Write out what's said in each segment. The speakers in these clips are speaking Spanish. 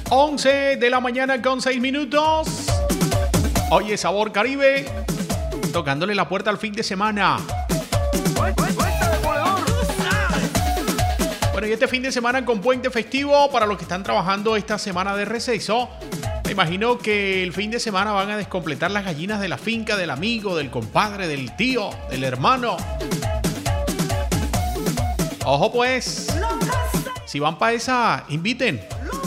11 de la mañana con 6 minutos. Oye, Sabor Caribe, tocándole la puerta al fin de semana. Bueno, y este fin de semana con puente festivo, para los que están trabajando esta semana de receso, me imagino que el fin de semana van a descompletar las gallinas de la finca, del amigo, del compadre, del tío, del hermano. Ojo pues, si van para esa, inviten.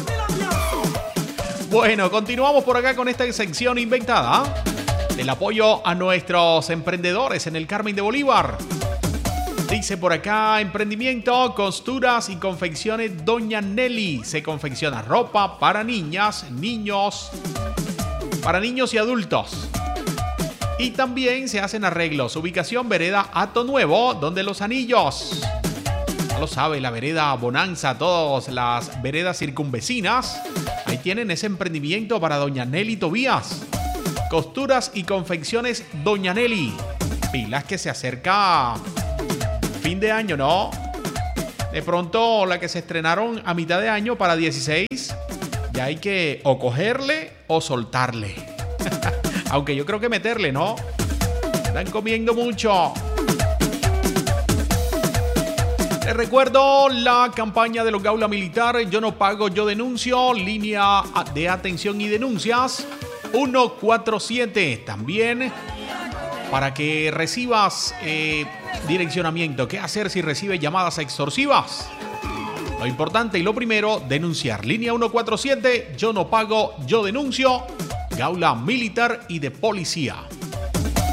Bueno, continuamos por acá con esta sección inventada del apoyo a nuestros emprendedores en el Carmen de Bolívar. Dice por acá, emprendimiento, costuras y confecciones Doña Nelly. Se confecciona ropa para niñas, niños, para niños y adultos. Y también se hacen arreglos. Ubicación vereda Hato Nuevo, donde Los Anillos. Ya lo sabe, la vereda Bonanza, todas las veredas circunvecinas. Ahí tienen ese emprendimiento para Doña Nelly Tobías. Costuras y confecciones Doña Nelly. Pilas que se acerca fin de año, ¿no? De pronto la que se estrenaron a mitad de año para 16, ya hay que o cogerle o soltarle. Aunque yo creo que meterle, ¿no? Están comiendo mucho. Les recuerdo la campaña de los Gaula Militar. Yo no pago, yo denuncio. Línea de atención y denuncias 147. También para que recibas direccionamiento. ¿Qué hacer si recibes llamadas extorsivas? Lo importante y lo primero, denunciar. Línea 147. Yo no pago, yo denuncio. Gaula Militar y de Policía.